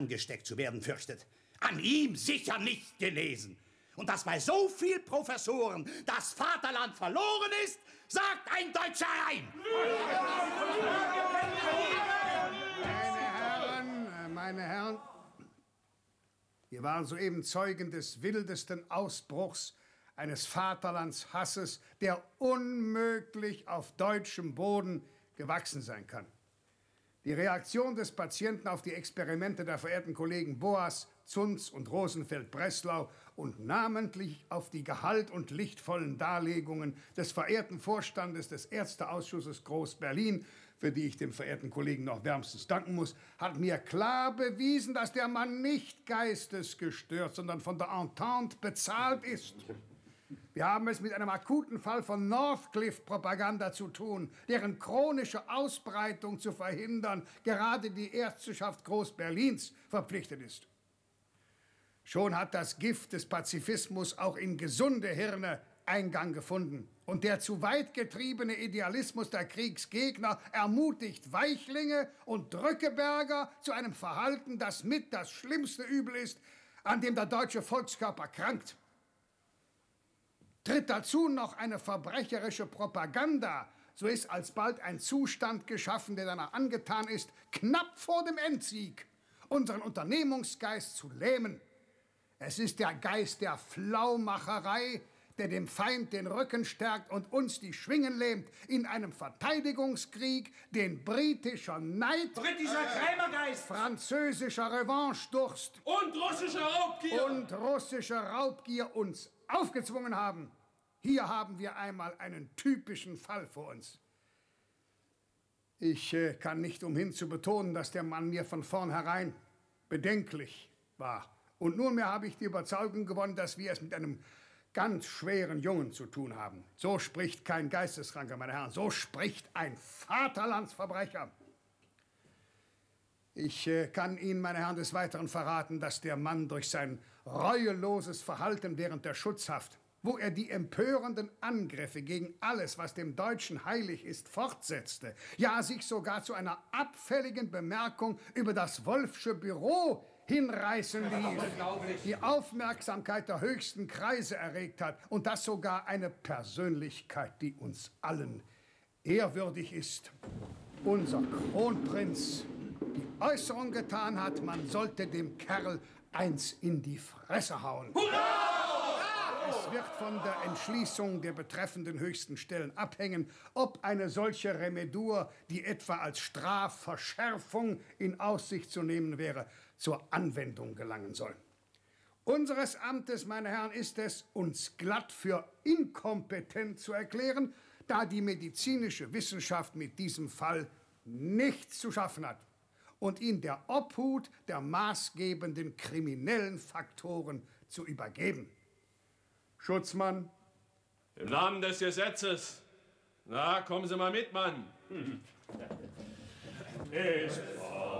gesteckt zu werden fürchtet. An ihm sicher nicht gelesen. Und dass bei so viel Professoren das Vaterland verloren ist, sagt ein Deutscher ein. Meine Herren, wir waren soeben Zeugen des wildesten Ausbruchs eines Vaterlandshasses, der unmöglich auf deutschem Boden gewachsen sein kann. Die Reaktion des Patienten auf die Experimente der verehrten Kollegen Boas, Zunz und Rosenfeld-Breslau und namentlich auf die gehalt- und lichtvollen Darlegungen des verehrten Vorstandes des Ärzteausschusses Groß-Berlin, für die ich dem verehrten Kollegen noch wärmstens danken muss, hat mir klar bewiesen, dass der Mann nicht geistesgestört, sondern von der Entente bezahlt ist. Wir haben es mit einem akuten Fall von Northcliffe-Propaganda zu tun, deren chronische Ausbreitung zu verhindern gerade die Ärzteschaft Groß-Berlins verpflichtet ist. Schon hat das Gift des Pazifismus auch in gesunde Hirne Eingang gefunden. Und der zu weit getriebene Idealismus der Kriegsgegner ermutigt Weichlinge und Drückeberger zu einem Verhalten, das mit das schlimmste Übel ist, an dem der deutsche Volkskörper krankt. Tritt dazu noch eine verbrecherische Propaganda, so ist alsbald ein Zustand geschaffen, der danach angetan ist, knapp vor dem Endsieg unseren Unternehmungsgeist zu lähmen. Es ist der Geist der Flaumacherei, der dem Feind den Rücken stärkt und uns die Schwingen lähmt in einem Verteidigungskrieg, den britischer Neid, britischer Krämergeist, französischer Revanchdurst und russischer Raubgier uns aufgezwungen haben. Hier haben wir einmal einen typischen Fall vor uns. Ich kann nicht umhin zu betonen, dass der Mann mir von vornherein bedenklich war. Und nunmehr habe ich die Überzeugung gewonnen, dass wir es mit einem ganz schweren Jungen zu tun haben. So spricht kein Geisteskranker, meine Herren, so spricht ein Vaterlandsverbrecher. Ich kann Ihnen, meine Herren, des Weiteren verraten, dass der Mann durch sein reueloses Verhalten während der Schutzhaft, wo er die empörenden Angriffe gegen alles, was dem Deutschen heilig ist, fortsetzte, ja sich sogar zu einer abfälligen Bemerkung über das Wolffsche Büro hinreißen ließ, die Aufmerksamkeit der höchsten Kreise erregt hat und das sogar eine Persönlichkeit, die uns allen ehrwürdig ist. Unser Kronprinz die Äußerung getan hat, man sollte dem Kerl eins in die Fresse hauen. Hurra! Es wird von der Entschließung der betreffenden höchsten Stellen abhängen, ob eine solche Remedur, die etwa als Strafverschärfung in Aussicht zu nehmen wäre, zur Anwendung gelangen soll. Unseres Amtes, meine Herren, ist es, uns glatt für inkompetent zu erklären, da die medizinische Wissenschaft mit diesem Fall nichts zu schaffen hat und ihn der Obhut der maßgebenden kriminellen Faktoren zu übergeben. Schutzmann. Im Namen des Gesetzes. Na, kommen Sie mal mit, Mann. Es